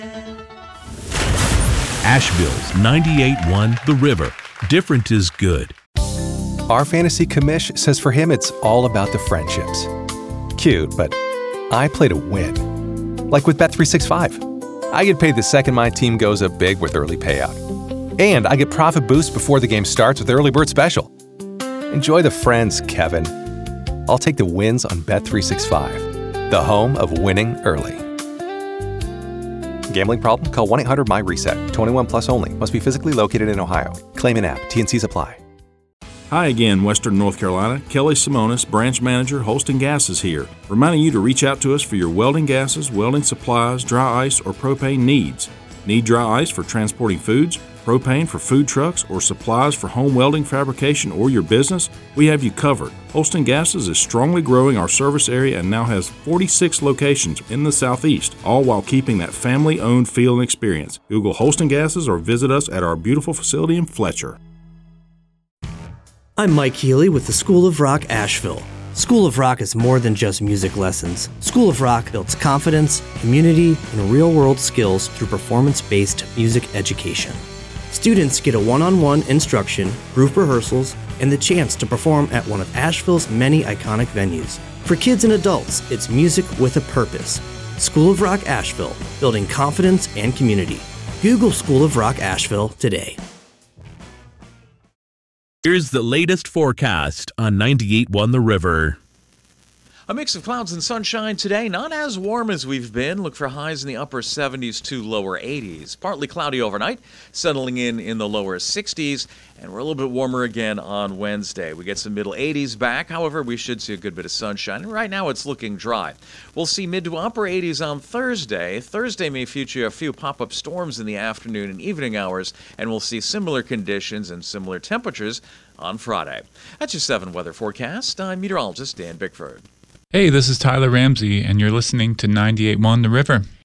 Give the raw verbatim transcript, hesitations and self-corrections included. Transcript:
Asheville's ninety-eight point one The River. Different is good. Our fantasy commish says for him it's all about the friendships. Cute, but I play to win. Like with Bet three sixty-five. I get paid the second my team goes up big with early payout. And I get profit boost before the game starts with Early Bird Special. Enjoy the friends, Kevin. I'll take the wins on Bet three sixty-five, the home of winning early. Gambling problem? Call one eight hundred M Y reset. twenty-one plus only. Must be physically located in Ohio. Claim in app. T and Cs apply. Hi again, Western North Carolina. Kelly Simonis, Branch Manager, Holston Gases here, reminding you to reach out to us for your welding gases, welding supplies, dry ice, or propane needs. Need dry ice for transporting foods, propane for food trucks, or supplies for home welding fabrication or your business? We have you covered. Holston Gases is strongly growing our service area and now has forty-six locations in the Southeast, all while keeping that family-owned feel and experience. Google Holston Gases or visit us at our beautiful facility in Fletcher. I'm Mike Healy with the School of Rock Asheville. School of Rock is more than just music lessons. School of Rock builds confidence, community, and real-world skills through performance-based music education. Students get a one-on-one instruction, group rehearsals, and the chance to perform at one of Asheville's many iconic venues. For kids and adults, it's music with a purpose. School of Rock Asheville, building confidence and community. Google School of Rock Asheville today. Here's the latest forecast on ninety-eight point one The River. A mix of clouds and sunshine today, not as warm as we've been. Look for highs in the upper seventies to lower eighties. Partly cloudy overnight, settling in in the lower sixties, and we're a little bit warmer again on Wednesday. We get some middle eighties back. However, we should see a good bit of sunshine. And right now it's looking dry. We'll see mid to upper eighties on Thursday. Thursday may feature a few pop-up storms in the afternoon and evening hours, and we'll see similar conditions and similar temperatures on Friday. That's your seven weather forecast. I'm meteorologist Dan Bickford. Hey, this is Tyler Ramsey, and you're listening to ninety-eight point one The River.